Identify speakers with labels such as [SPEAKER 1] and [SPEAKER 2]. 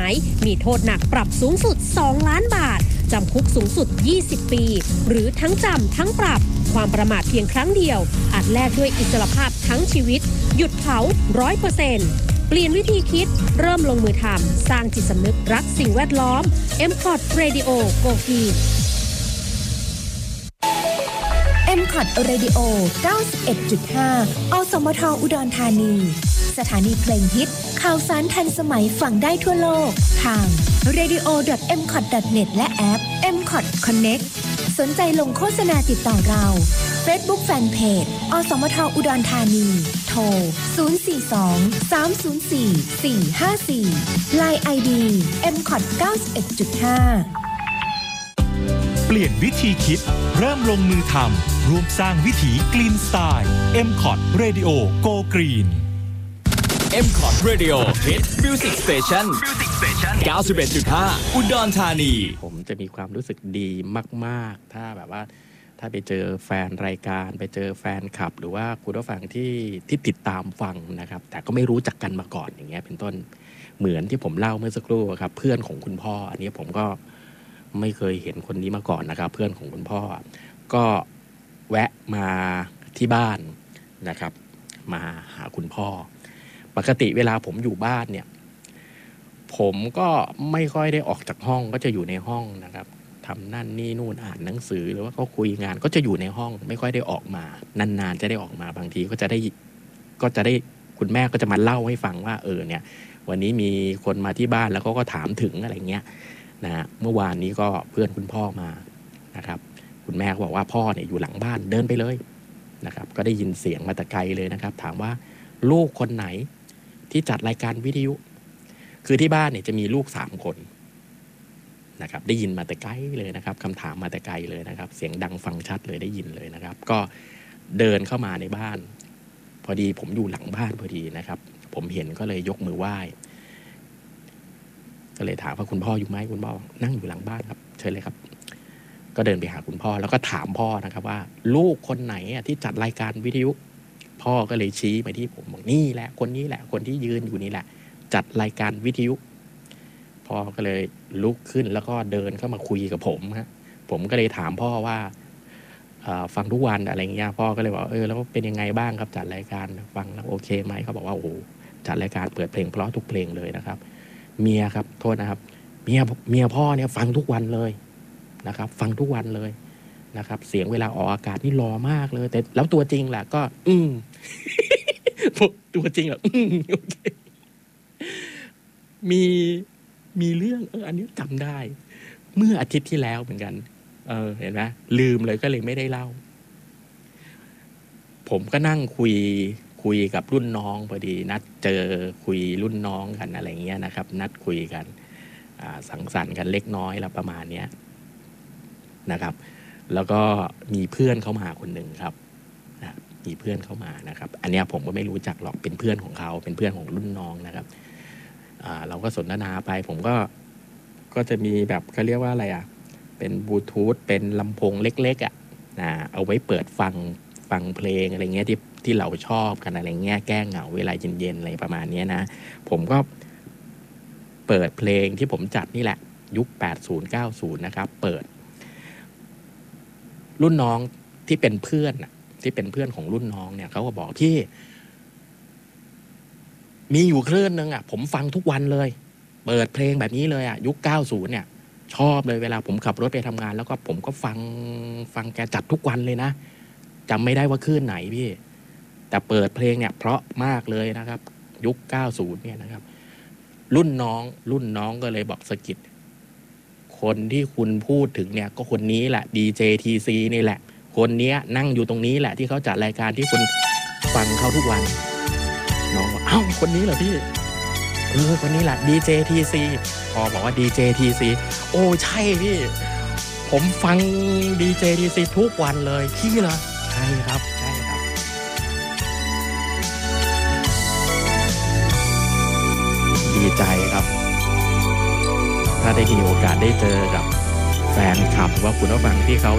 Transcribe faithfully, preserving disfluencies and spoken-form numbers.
[SPEAKER 1] ายมีโทษหนักปรับสูงสุดสองล้านบาทจำคุกสูงสุดยี่สิบปีหรือทั้งจำทั้งปรับความประมาทเพียงครั้งเดียวอาจแลกด้วยอิสรภาพทั้งชีวิตหยุดเผา ร้อยเปอร์เซ็นต์ เปลี่ยนวิธีคิดเริ่มลงมือทำสร้างจิตสำนึกรักสิ่งแวดล้อม เอ็ม ซี โอ ที Radio Go Green
[SPEAKER 2] เอ็ม ซี โอ ที Radio เก้าสิบเอ็ดจุดห้า อสมทอุดรธานีสถานีเพลงฮิตข่าวสารทันสมัยฟังได้ทั่วโลกทาง เรดิโอ ดอท เอ็ม ซี โอ ที ดอท เน็ต และแอป เอ็ม ซี โอ ที Connect สนใจลงโฆษณาติดต่อเรา Facebook Fanpage อสมทอุดรธานีโทร ศูนย์ สี่ สอง สาม ศูนย์ สี่ สี่ ห้า สี่ ไลน์ ไอ ดี เอ็ม ซี โอ ที เก้าสิบเอ็ดจุดห้า
[SPEAKER 3] เปลี่ยนวิธีคิดเริ่มลงมือทำร่วมสร้างวิถีกรีนสไตล์ เอ็ม ซี โอ ที Radio Go Green
[SPEAKER 4] เอ็ม ซี โอ ที Radio Hit Music Station เก้าสิบเอ็ดจุดห้า อุดรธานี
[SPEAKER 5] ผมจะมีความรู้สึกดีมากๆถ้าแบบว่าถ้าไปเจอแฟนรายการไปเจอแฟนคลับหรือว่าคุณผู้ฟังที่ที่ติดตามฟังนะครับแต่ก็ไม่รู้จักกันมาก่อนอย่างเงี้ยเป็นต้นเหมือนที่ผมเล่าเมื่อสักครู่ครับเพื่อนของคุณพ่ออันนี้ผมก็ไม่เคยเห็นคนนี้มาก่อนนะครับเพื่อนของคุณพ่อก็แวะมาที่บ้านนะครับมาหาคุณพ่อปกติเวลาผมอยู่บ้านเนี่ยผมก็ไม่ค่อยได้ออกจากห้องก็จะอยู่ในห้องนะครับทำนั่นนี่นู่นอ่านหนังสือหรือว่าเขาคุยงานก็จะอยู่ในห้องไม่ค่อยได้ออกมานานๆจะได้ออกมาบางทีก็จะได้ก็จะได้คุณแม่ก็จะมาเล่าให้ฟังว่าเออเนี่ยวันนี้มีคนมาที่บ้านแล้วเขาก็ถามถึงอะไรเงี้ยนะฮะเมื่อวานนี้ก็เพื่อนคุณพ่อมานะครับคุณแม่ก็บอกว่าพ่อเนี่ยอยู่หลังบ้านเดินไปเลยนะครับก็ได้ยินเสียงมาแต่ไกลเลยนะครับถามว่าลูกคนไหนที่จัดรายการวิทยุคือที่บ้านเนี่ยจะมีลูกสามคนนะครับได้ยินมาแต่ไกลเลยนะครับคำถามมาแต่ไกลเลยนะครับเสียงดังฟังชัดเลยได้ยินเลยนะครับก็เดินเข้ามาในบ้านพอดีผมอยู่หลังบ้านพอดีนะครับผมเห็นก็เลยยกมือไหว้ก็เลยถามว่าคุณพ่ออยู่ไหมคุณพ่อนั่งอยู่หลังบ้านครับเชิญเลยครับก็เดินไปหาคุณพ่อแล้วก็ถามพ่อนะครับว่าลูกคนไหนอ่ะที่จัดรายการวิทยุพ่อก็เลยชี้ไปที่ผมบอกนี่แหละคนนี้แหละคนที่ยืนอยู่นี่แหละจัดรายการวิทยุพ่อก็เลยลุกขึ้นแล้วก็เดินเข้ามาคุยกับผมฮะผมก็เลยถามพ่อว่าฟังทุกวันอะไรเงี้ยพ่อก็เลยบอกเออแล้วเป็นยังไงบ้างครับจัดรายการฟังแล้วโอเคไหมเขาบอกว่าโอ้โหจัดรายการเปิดเพลงเพราะทุกเพลงเลยนะครับเมียครับโทษนะครับเมียเมียพ่อเนี่ยฟังทุกวันเลยนะครับฟังทุกวันเลยนะครับเสียงเวลาออกอากาศนี่รอมากเลยแต่แล้วตัวจริงแหละก็อืม ตัวจริงแหละอืมโอเคมีมีเรื่องเอออันนี้จำได้เมื่ออาทิตย์ที่แล้วเหมือนกันเออเห็นไหมลืมเลยก็เลยไม่ได้เล่าผมก็นั่งคุยคุยกับรุ่นน้องพอดีนัดเจอคุยรุ่นน้องกันอะไรเงี้ยนะครับนัดคุยกันสังสรรค์กันเล็กน้อยแล้วประมาณเนี้ยนะครับแล้วก็มีเพื่อนเข้ามาคนหนึ่งครับมีเพื่อนเข้ามานะครับอันนี้ผมก็ไม่รู้จักหรอกเป็นเพื่อนของเขาเป็นเพื่อนของรุ่นน้องนะครับเราก็สนทนาไปผมก็ก็จะมีแบบเขาเรียกว่าอะไรอ่ะเป็นบลูทูธเป็นลำโพงเล็กๆอ่ะนะเอาไว้เปิดฟังฟังเพลงอะไรเงี้ยที่ที่เราชอบกันอะไรเงี้ยแก้เหงาเวลาเย็นๆอะไรประมาณนี้นะผมก็เปิดเพลงที่ผมจัดนี่แหละยุคแปดสิบ เก้าสิบนะครับเปิดรุ่นน้องที่เป็นเพื่อนน่ะที่เป็นเพื่อนของรุ่นน้องเนี่ยเขาก็บอกพี่มีอยู่คลื่นนึงอ่ะผมฟังทุกวันเลยเปิดเพลงแบบนี้เลยอ่ะยุคเก้าสิบเนี่ยชอบเลยเวลาผมขับรถไปทำงานแล้วก็ผมก็ฟังฟังแกจัดทุกวันเลยนะจำไม่ได้ว่าคลื่นไหนพี่แต่เปิดเพลงเนี่ยเพราะมากเลยนะครับยุคเก้าสิบเนี่ยนะครับรุ่นน้องรุ่นน้องก็เลยบอกสะกิดคนที่คุณพูดถึงเนี่ยก็คนนี้แหละ ดี เจ ที ซี นี่แหละคนนี้นั่งอยู่ตรงนี้แหละที่เขาจัดรายการที่คุณฟังเขาทุกวันน้องบอกเอ้าคนนี้เหรอพี่เออคนนี้แหละ ดี เจ ที ซี พอบอกว่า ดี เจ ที ซี โอ้ใช่พี่ผมฟัง ดี เจ ที ซี ทุกวันเลยพี่เหรอใช่ครับใช่ครับดีใจครับถ้าได้มีโอกาสได้เจอกับแฟนคลับว่าคุณผู้ฟังที่เขา